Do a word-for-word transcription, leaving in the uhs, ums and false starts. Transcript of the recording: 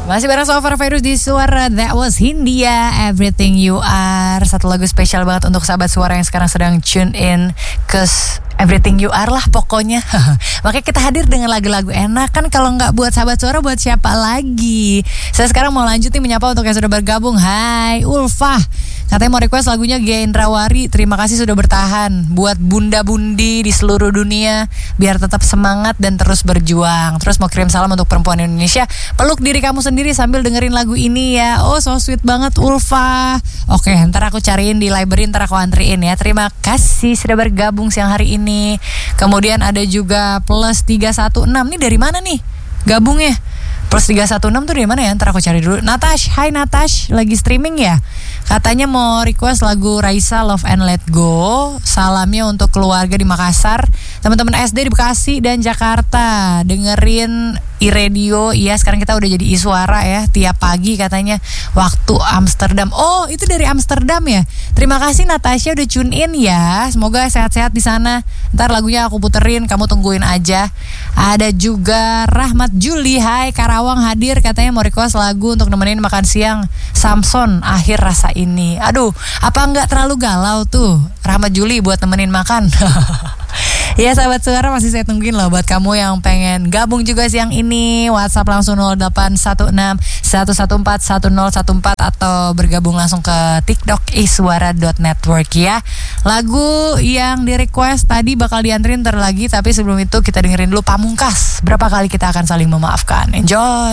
Masih bareng Sofar Virus di Suara. That was Hindia, Everything You Are. Satu lagu spesial banget untuk sahabat Suara yang sekarang sedang tune in, cause Everything You Are lah pokoknya. Makanya kita hadir dengan lagu-lagu enak. Kan kalau gak buat sahabat Suara, buat siapa lagi? Saya sekarang mau lanjut nih menyapa untuk yang sudah bergabung. Hai Ulfa, katanya mau request lagunya Gia Indrawari. Terima kasih sudah bertahan. Buat bunda-bundi di seluruh dunia, biar tetap semangat dan terus berjuang. Terus mau kirim salam untuk perempuan Indonesia. Peluk diri kamu sendiri sambil dengerin lagu ini ya. Oh so sweet banget Ulfa. Oke, ntar aku cariin di library, ntar aku antriin ya. Terima kasih sudah bergabung siang hari ini. Kemudian ada juga plus tiga satu enam. Nih dari mana nih gabungnya? Plus tiga satu enam tuh dari mana ya? Ntar aku cari dulu. Natash, hai Natash, lagi streaming ya? Katanya mau request lagu Raisa Love and Let Go. Salamnya untuk keluarga di Makassar, teman-teman S D di Bekasi dan Jakarta. Dengerin iRadio. Iya, sekarang kita udah jadi iSuara ya. Tiap pagi katanya waktu Amsterdam. Oh, itu dari Amsterdam ya. Terima kasih Natasha udah tune in ya. Semoga sehat-sehat di sana. Ntar lagunya aku puterin, kamu tungguin aja. Ada juga Rahmat Juli, hai Karawang hadir, katanya mau request lagu untuk nemenin makan siang Samson Akhir Rasa Ini. Aduh, apa enggak terlalu galau tuh Rahmat Juli buat nemenin makan? Ya sahabat Suara, masih saya tungguin loh buat kamu yang pengen gabung juga siang ini. WhatsApp langsung nol delapan satu enam satu satu empat satu nol satu empat atau bergabung langsung ke TikTok iswara dot network ya. Lagu yang di request tadi bakal dianterin ntar lagi, tapi sebelum itu kita dengerin dulu Pamungkas. Berapa kali kita akan saling memaafkan. Enjoy.